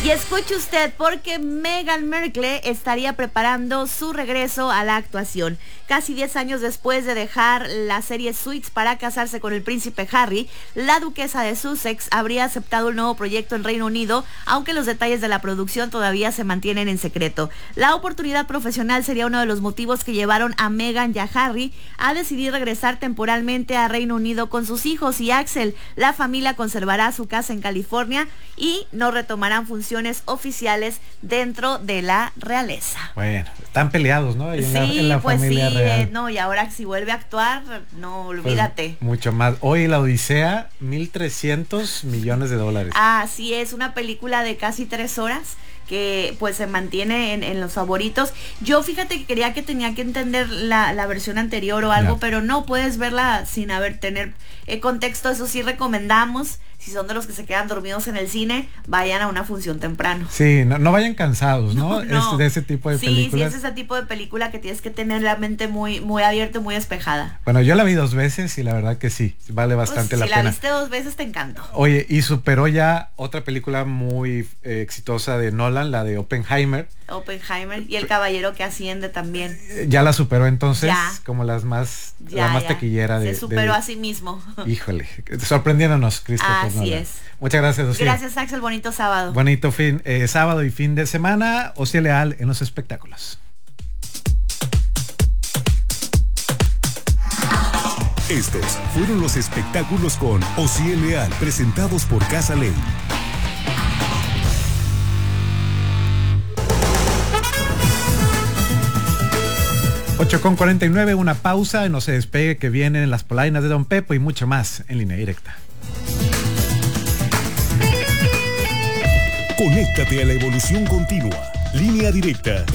Y escuche usted, porque Meghan Markle estaría preparando su regreso a la actuación. Casi 10 años después de dejar la serie Suits para casarse con el príncipe Harry, la duquesa de Sussex habría aceptado un nuevo proyecto en Reino Unido, aunque los detalles de la producción todavía se mantienen en secreto. La oportunidad profesional sería uno de los motivos que llevaron a Meghan y a Harry a decidir regresar temporalmente a Reino Unido con sus hijos y Axel. La familia conservará su casa en California y no retomarán funciones oficiales dentro de la realeza. Bueno, están peleados, ¿no? Sí, en la pues familia sí, real. no, y ahora si vuelve a actuar, no, olvídate. Pues, mucho más. Hoy la Odisea, 1.300 millones de dólares. Así es, una película de casi 3 horas que pues se mantiene en los favoritos. Yo fíjate que creía que tenía que entender la versión anterior o algo, pero no puedes verla sin tener contexto. Eso sí recomendamos. Si son de los que se quedan dormidos en el cine, vayan a una función temprano. Sí, no vayan cansados, ¿no? No. Es de ese tipo de películas. Sí, es ese tipo de película que tienes que tener la mente muy, muy abierta y muy despejada. Bueno, yo la vi 2 veces y la verdad que sí, vale bastante la pena. Si la viste 2 veces, te encantó. Oye, y superó ya otra película muy exitosa de Nolan, la de Oppenheimer. Y El caballero que asciende también. Ya la superó entonces, ya. Como la más taquillera de... Se superó a sí mismo. Híjole, sorprendiéndonos, Christopher Así Nolan. es. Muchas gracias, Ociel. Gracias, Axel, bonito sábado. Bonito sábado y fin de semana. Ociel Leal en los espectáculos. Estos fueron los espectáculos con Ociel Leal, presentados por Casa Ley. Con 49, una pausa, no se despegue, que vienen las polainas de Don Pepo y mucho más en Línea Directa. Conéctate a la evolución continua. Línea Directa.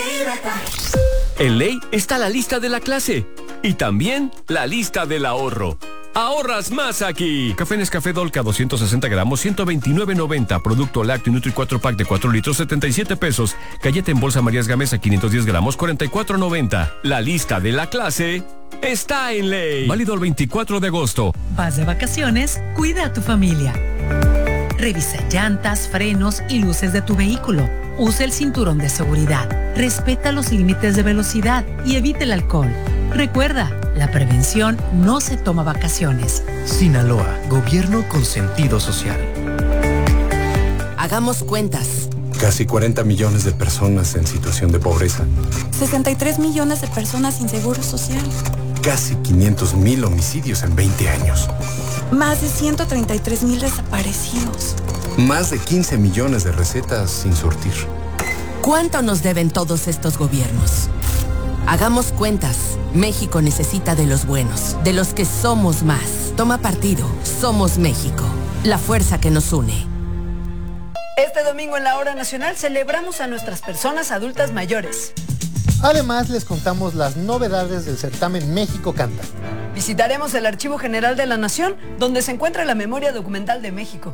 En Ley está la lista de la clase y también la lista del ahorro. ¡Ahorras más aquí! Café Nescafé Dolca 260 gramos, 129.90. Producto lácteo Nutri 4 pack de 4 litros, 77 pesos. Galleta en bolsa Marías Gamesa 510 gramos, 44.90. La lista de la clase está en Ley. Válido el 24 de agosto. Vas de vacaciones, cuida a tu familia. Revisa llantas, frenos y luces de tu vehículo. Usa el cinturón de seguridad. Respeta los límites de velocidad y evite el alcohol. Recuerda, la prevención no se toma vacaciones. Sinaloa, gobierno con sentido social. Hagamos cuentas. Casi 40 millones de personas en situación de pobreza. 63 millones de personas sin seguro social. Casi 500,000 homicidios en 20 años. Más de 133,000 desaparecidos. Más de 15 millones de recetas sin surtir. ¿Cuánto nos deben todos estos gobiernos? Hagamos cuentas. México necesita de los buenos, de los que somos más. Toma partido. Somos México. La fuerza que nos une. Este domingo en la Hora Nacional celebramos a nuestras personas adultas mayores. Además, les contamos las novedades del certamen México Canta. Visitaremos el Archivo General de la Nación, donde se encuentra la memoria documental de México.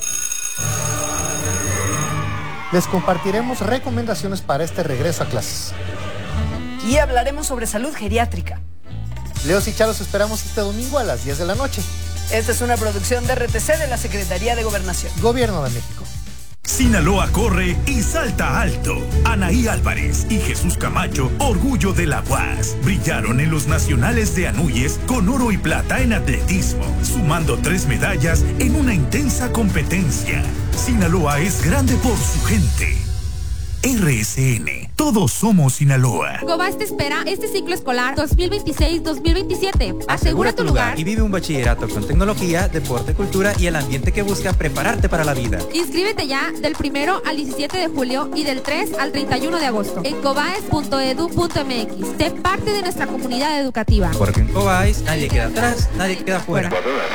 Les compartiremos recomendaciones para este regreso a clases. Y hablaremos sobre salud geriátrica. Leos y Charos esperamos este domingo a las 10 de la noche. Esta es una producción de RTC de la Secretaría de Gobernación. Gobierno de México. Sinaloa corre y salta alto. Anaí Álvarez y Jesús Camacho, orgullo de la UAS, brillaron en los nacionales de Anuyes con oro y plata en atletismo, sumando 3 medallas en una intensa competencia. Sinaloa es grande por su gente. RSN, todos somos Sinaloa. Cobás te espera este ciclo escolar 2026-2027. Asegura tu lugar y vive un bachillerato con tecnología, deporte, cultura y el ambiente que busca prepararte para la vida. Inscríbete ya del 1 al 17 de julio y del 3 al 31 de agosto en cobaes.edu.mx. Sé parte de nuestra comunidad educativa. Porque en Cobáis nadie queda atrás, nadie queda fuera.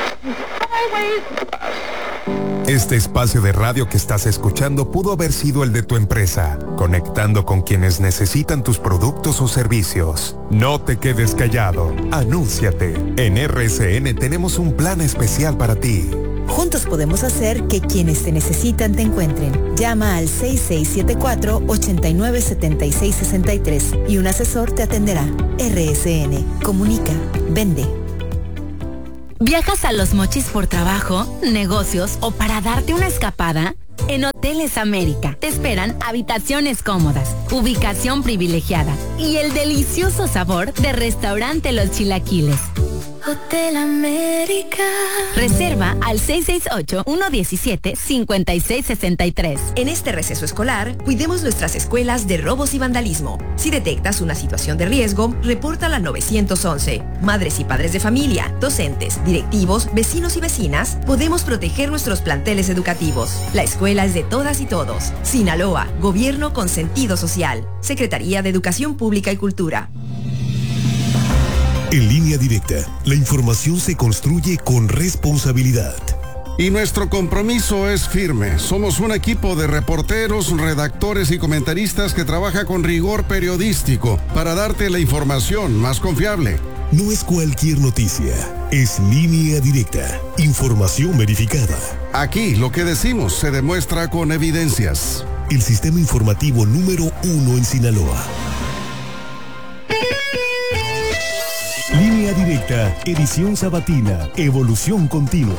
Este espacio de radio que estás escuchando pudo haber sido el de tu empresa, conectando con quienes necesitan tus productos o servicios. No te quedes callado, anúnciate. En RSN tenemos un plan especial para ti. Juntos podemos hacer que quienes te necesitan te encuentren. Llama al 6674-897663 y un asesor te atenderá. RSN. Comunica. Vende. ¿Viajas a Los Mochis por trabajo, negocios o para darte una escapada? En Hoteles América. Te esperan habitaciones cómodas, ubicación privilegiada y el delicioso sabor de Restaurante Los Chilaquiles. Hotel América. Reserva al 668-117-5663. En este receso escolar, cuidemos nuestras escuelas de robos y vandalismo. Si detectas una situación de riesgo, repórtala al 911. Madres y padres de familia, docentes, directivos, vecinos y vecinas, podemos proteger nuestros planteles educativos. La escuela es de todas y todos. Sinaloa, Gobierno con sentido social. Secretaría de Educación Pública y Cultura. En Línea Directa, la información se construye con responsabilidad. Y nuestro compromiso es firme. Somos un equipo de reporteros, redactores y comentaristas que trabaja con rigor periodístico para darte la información más confiable. No es cualquier noticia, es Línea Directa, información verificada. Aquí lo que decimos se demuestra con evidencias. El sistema informativo número 1 en Sinaloa. Línea Directa, edición sabatina, evolución continua.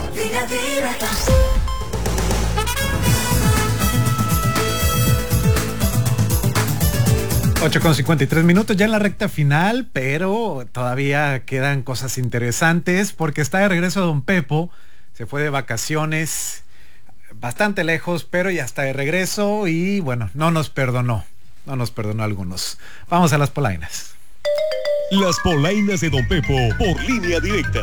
8:53 ya en la recta final, pero todavía quedan cosas interesantes porque está de regreso Don Pepo, se fue de vacaciones bastante lejos, pero ya está de regreso y bueno, no nos perdonó a algunos. Vamos a las polainas. Las polainas de Don Pepo por Línea Directa.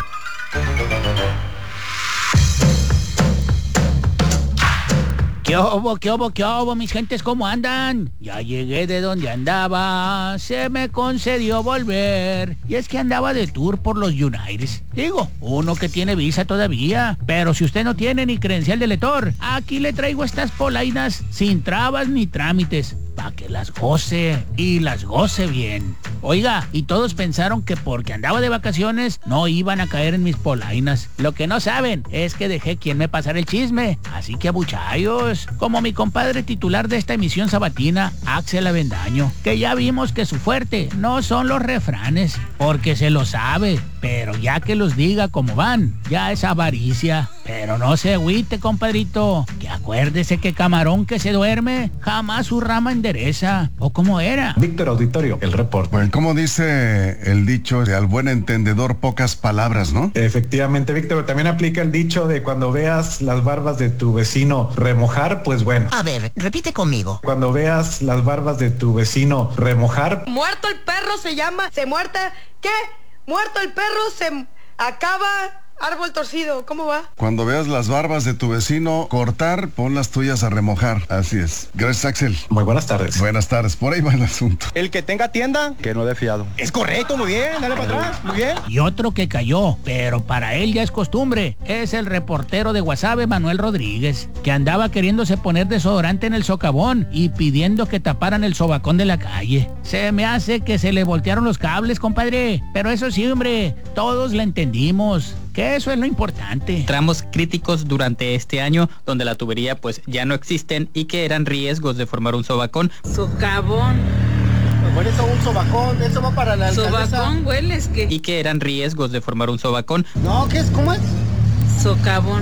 ¿Qué hubo, mis gentes? ¿Cómo andan? Ya llegué de donde andaba, se me concedió volver. Y es que andaba de tour por los United. Digo, uno que tiene visa todavía. Pero si usted no tiene ni credencial de lector, aquí le traigo estas polainas sin trabas ni trámites, para que las goce y las goce bien. Oiga, y todos pensaron que porque andaba de vacaciones no iban a caer en mis polainas. Lo que no saben es que dejé quien me pasara el chisme. Así que abuchayos, como mi compadre titular de esta emisión sabatina, Axel Avendaño, que ya vimos que su fuerte no son los refranes, porque se lo sabe, pero ya que los diga como van, ya es avaricia. Pero no se agüite, compadrito, que acuérdese que camarón que se duerme jamás su rama endereza. ¿O cómo era? Víctor Auditorio, el report. Bueno, como dice el dicho, de al buen entendedor pocas palabras, ¿no? Efectivamente, Víctor, también aplica el dicho de cuando veas las barbas de tu vecino remojar, pues bueno. A ver, repite conmigo. Cuando veas las barbas de tu vecino remojar. Muerto el perro se llama, se muerta, ¿qué? Muerto el perro se acaba... Árbol torcido, ¿cómo va? Cuando veas las barbas de tu vecino cortar, pon las tuyas a remojar. Así es. Gracias, Axel. Muy buenas tardes. Buenas tardes. Por ahí va el asunto. El que tenga tienda, que no dé fiado. Es correcto, muy bien, dale para atrás, muy bien. Y otro que cayó, pero para él ya es costumbre, es el reportero de Guasave, Manuel Rodríguez, que andaba queriéndose poner desodorante en el socavón y pidiendo que taparan el sobacón de la calle. Se me hace que se le voltearon los cables, compadre. Pero eso sí, hombre, todos le entendimos. Que eso es lo importante. Tramos críticos durante este año donde la tubería pues ya no existen y que eran riesgos de formar un sobacón. Socavón. Por eso un sobacón, eso va para la alcaldesa. Sobacón, hueles que... Y que eran riesgos de formar un sobacón. No, ¿qué es? ¿Cómo es? Socavón.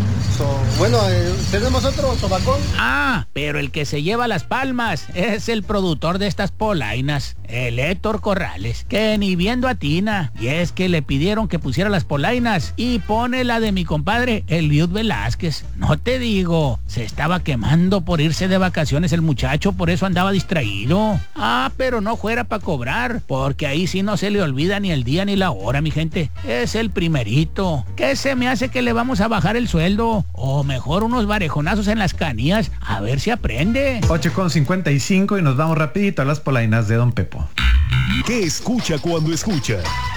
Bueno, tenemos otro sobacón. Ah, pero el que se lleva las palmas es el productor de estas polainas, el Héctor Corrales, que ni viendo atina. Y es que le pidieron que pusiera las polainas y pone la de mi compadre, Eliud Velázquez. No te digo, se estaba quemando por irse de vacaciones el muchacho, por eso andaba distraído. Ah, pero no fuera para cobrar, porque ahí sí no se le olvida ni el día ni la hora, mi gente. Es el primerito. ¿Qué se me hace que le vamos a bajar el sueldo? O mejor unos varejonazos en las canillas, a ver si aprende. 8:55 y nos vamos rapidito a las polainas de Don Pepo. ¿Qué escucha cuando escucha?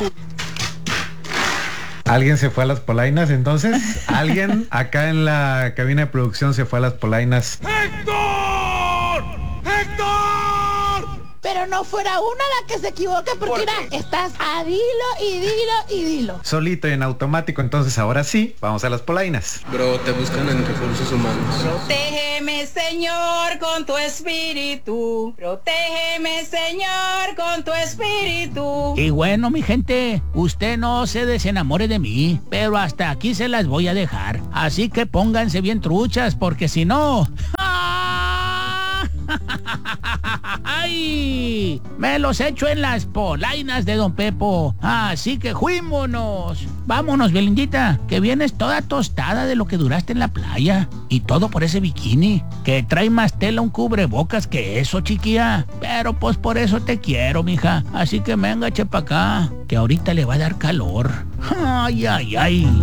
¿Alguien se fue a las polainas entonces? ¿Alguien acá en la cabina de producción se fue a las polainas? ¡Héctor! ¡Héctor! Pero no fuera una la que se equivoque, porque mira, estás a dilo y dilo y dilo. Solito y en automático, entonces ahora sí, vamos a las polainas. Bro, te buscan en recursos humanos. Protégeme, Señor, con tu espíritu. Protégeme, Señor, con tu espíritu. Y bueno, mi gente, usted no se desenamore de mí, pero hasta aquí se las voy a dejar. Así que pónganse bien truchas, porque si no... ¡Ay! Me los echo en las polainas de don Pepo. Así que fuímonos. Vámonos, Belindita, que vienes toda tostada de lo que duraste en la playa. Y todo por ese bikini, que trae más tela un cubrebocas que eso, chiquilla. Pero pues por eso te quiero, mija. Así que venga, chepa acá, que ahorita le va a dar calor. Ay, ay, ay.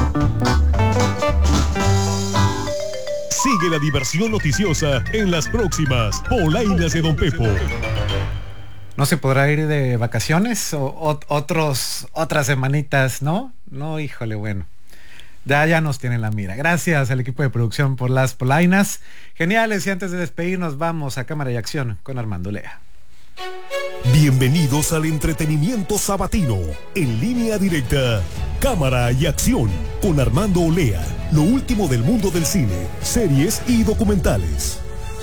Sigue la diversión noticiosa en las próximas Polainas de don Pepo. ¿No se podrá ir de vacaciones o otras semanitas, no? No, híjole, bueno. Ya nos tienen la mira. Gracias al equipo de producción por las polainas. Geniales, y antes de despedirnos vamos a Cámara y Acción con Armando Lea. Bienvenidos al entretenimiento sabatino, en línea directa, Cámara y Acción, con Armando Olea, lo último del mundo del cine, series y documentales.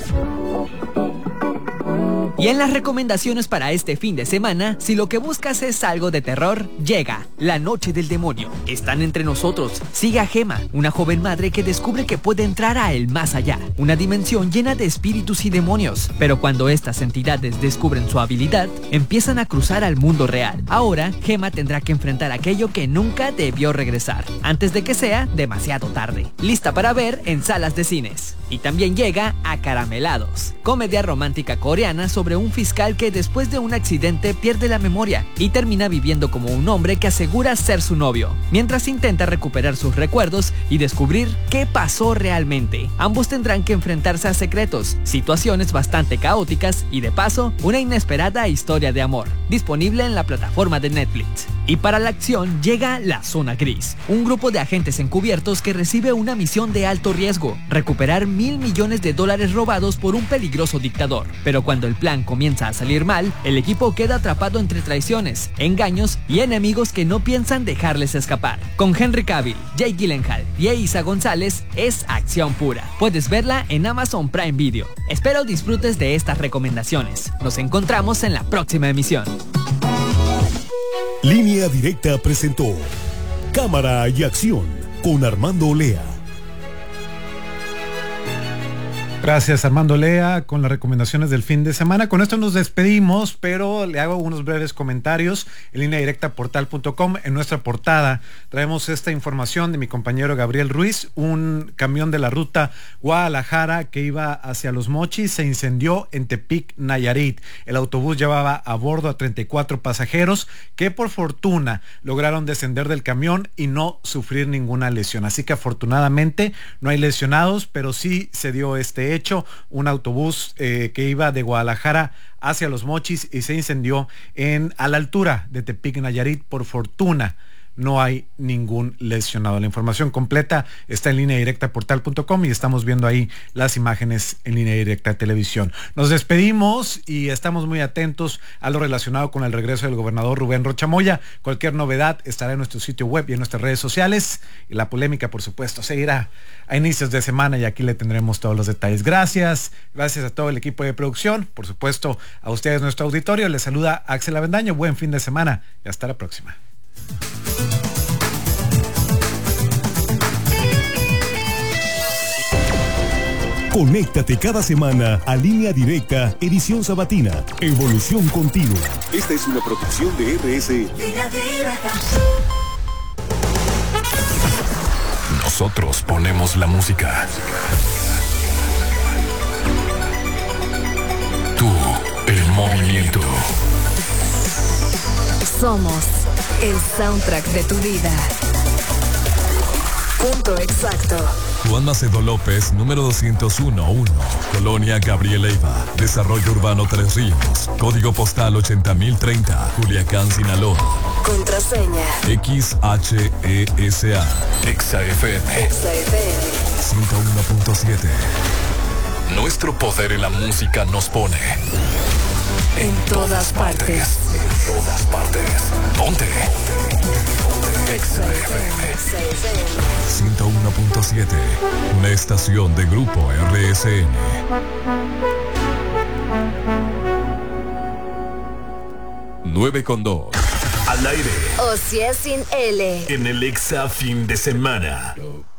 Y en las recomendaciones para este fin de semana, si lo que buscas es algo de terror, llega La Noche del Demonio. Están entre nosotros. Sigue a Gema, una joven madre que descubre que puede entrar a el más allá, una dimensión llena de espíritus y demonios. Pero cuando estas entidades descubren su habilidad, empiezan a cruzar al mundo real. Ahora, Gema tendrá que enfrentar aquello que nunca debió regresar, antes de que sea demasiado tarde. Lista para ver en salas de cines. Y también llega Acaramelados, comedia romántica coreana sobre un fiscal que después de un accidente pierde la memoria y termina viviendo como un hombre que asegura ser su novio, mientras intenta recuperar sus recuerdos y descubrir qué pasó realmente. Ambos tendrán que enfrentarse a secretos, situaciones bastante caóticas y de paso, una inesperada historia de amor, disponible en la plataforma de Netflix. Y para la acción llega La Zona Gris, un grupo de agentes encubiertos que recibe una misión de alto riesgo, recuperar $1,000 millones robados por un peligroso dictador. Pero cuando el plan comienza a salir mal, el equipo queda atrapado entre traiciones, engaños y enemigos que no piensan dejarles escapar. Con Henry Cavill, Jake Gyllenhaal y Eiza González, es acción pura. Puedes verla en Amazon Prime Video. Espero disfrutes de estas recomendaciones. Nos encontramos en la próxima emisión. Línea Directa presentó Cámara y Acción con Armando Olea. Gracias, Armando Lea, con las recomendaciones del fin de semana. Con esto nos despedimos, pero le hago unos breves comentarios. En lineadirectaportal.com, en nuestra portada, traemos esta información de mi compañero Gabriel Ruiz. Un camión de la ruta Guadalajara que iba hacia Los Mochis se incendió en Tepic, Nayarit. El autobús llevaba a bordo a 34 pasajeros que por fortuna lograron descender del camión y no sufrir ninguna lesión. Así que afortunadamente no hay lesionados, pero sí se dio este hecho, un autobús que iba de Guadalajara hacia Los Mochis y se incendió a la altura de Tepic, Nayarit. Por fortuna no hay ningún lesionado. La información completa está en lineadirectaportal.com y estamos viendo ahí las imágenes en Línea Directa Televisión. Nos despedimos y estamos muy atentos a lo relacionado con el regreso del gobernador Rubén Rocha Moya. Cualquier novedad estará en nuestro sitio web y en nuestras redes sociales, y la polémica, por supuesto, seguirá a inicios de semana y aquí le tendremos todos los detalles. Gracias a todo el equipo de producción, por supuesto a ustedes, nuestro auditorio. Les saluda Axel Avendaño. Buen fin de semana y hasta la próxima. Conéctate cada semana a Línea Directa, edición sabatina, evolución continua. Esta es una producción de RS. Nosotros ponemos la música. Tú, el movimiento. Somos el soundtrack de tu vida. Punto exacto. Juan Macedo López, número 201-1, Colonia Gabriel Leiva, Desarrollo Urbano Tres Ríos, Código Postal 80030, Culiacán, Sinaloa. Contraseña XHESA. XFM 101.7. Nuestro poder en la música nos pone en todas partes. En todas partes. Ponte. XFM 101.7, una estación de Grupo RSN. Nueve con 2. Al aire. O si es sin L. En el Exa fin de semana.